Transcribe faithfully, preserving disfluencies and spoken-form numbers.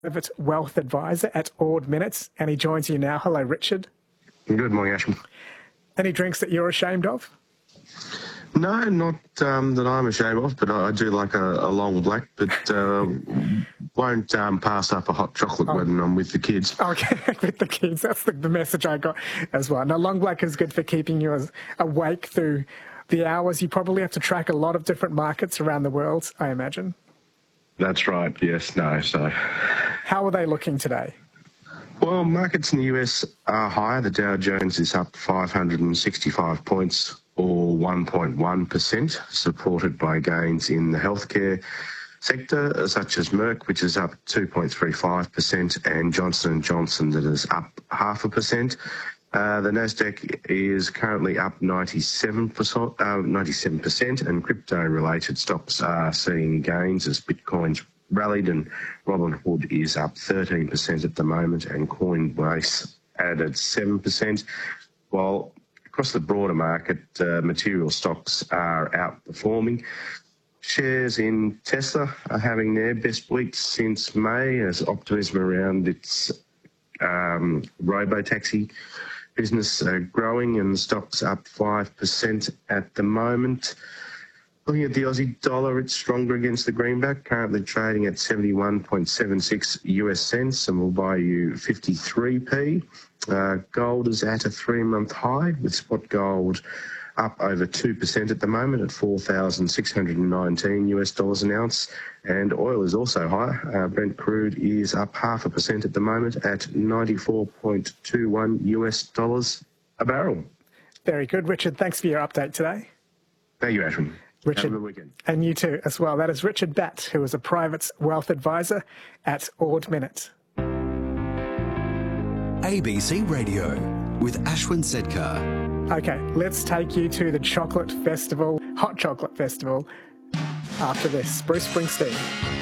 Private Wealth Advisor at Ord Minnett, and he joins you now. Hello, Richard. Good morning, Ashwin. Any drinks that you're ashamed of? No, not um, that I'm ashamed of, but I, I do like a, a long black, but uh, won't um, pass up a hot chocolate Oh. when I'm with the kids. Okay, with the kids. That's the, the message I got as well. Now, long black is good for keeping you as awake through the hours. You probably have to track a lot of different markets around the world, I imagine. That's right, yes, no, so... How are they looking today? Well, markets in the U S are higher. The Dow Jones is up five hundred sixty-five points, or one point one percent, supported by gains in the healthcare sector, such as Merck, which is up two point three five percent, and Johnson and Johnson, that is up half a percent. Uh, the Nasdaq is currently up ninety-seven percent, uh, ninety-seven percent, and crypto-related stocks are seeing gains as Bitcoin's rallied, and Robinhood is up thirteen percent at the moment, and Coinbase added seven percent. While across the broader market, uh, material stocks are outperforming. Shares in Tesla are having their best week since May, as optimism around its um, robo-taxi business uh, growing, and stocks up five percent at the moment. Looking at the Aussie dollar, it's stronger against the greenback, currently trading at seventy-one point seven six US cents, and will buy you fifty-three p. Uh, gold is at a three-month high, with spot gold up over two percent at the moment at four thousand six hundred nineteen US dollars an ounce. And oil is also high. Uh, Brent crude is up half a percent at the moment at ninety-four point two one US dollars a barrel. Very good, Richard. Thanks for your update today. Thank you, Ashwin. Richard, have a good weekend. And you too as well. That is Richard Batt, who is a private wealth advisor at Ord Minnett. A B C Radio with Ashwin Sedkar. Okay, let's take you to the Chocolate Festival, Hot Chocolate Festival, after this. Bruce Springsteen.